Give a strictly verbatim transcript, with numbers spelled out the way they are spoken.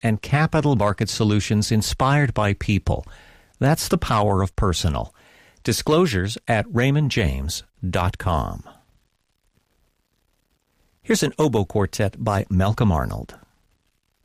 and capital market solutions inspired by people. That's the power of personal. Disclosures at raymond james dot com. Here's an oboe quartet by Malcolm Arnold.